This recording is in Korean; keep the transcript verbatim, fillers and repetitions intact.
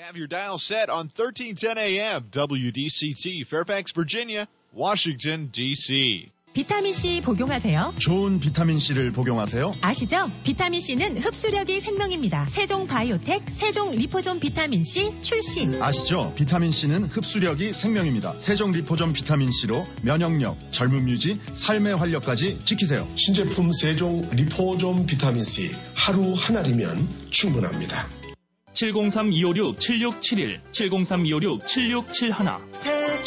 Have your dial set on thirteen ten A M, W D C T, Fairfax, Virginia, Washington, D C 비타민C 복용하세요. 좋은 비타민C를 복용하세요. 아시죠? 비타민C는 흡수력이 생명입니다. 세종바이오텍, 세종리포존 비타민C 출시. 아시죠? 비타민C는 흡수력이 생명입니다. 세종리포존 비타민C로 면역력, 젊음 유지, 삶의 활력까지 지키세요. 신제품 세종리포존 비타민C 하루 하나리면 충분합니다. 칠공삼 이오육 칠육칠일, 칠공삼 이오육 칠육칠일